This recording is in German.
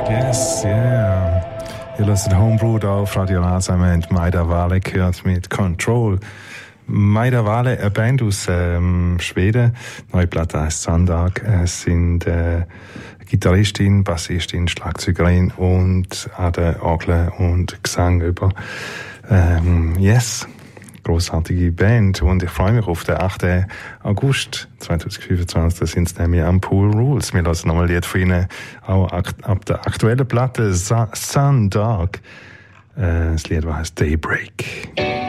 Yes, yeah. Ihr hört Homebrew auf Radio Rasa und Maida Vale gehört mit Control. Maida Vale, eine Band aus Schweden. Neue Platte heißt Sonntag. Es sind Gitarristin, Bassistin, Schlagzeugerin und an der Orgel und Gesang über. Yes. Grossartige Band und ich freue mich auf den 8. August 2025, da sind es nämlich am Pool Rules. Wir lassen nochmal ein Lied von ihnen, auch ab der aktuellen Platte Sun Dark. Das Lied heißt Daybreak.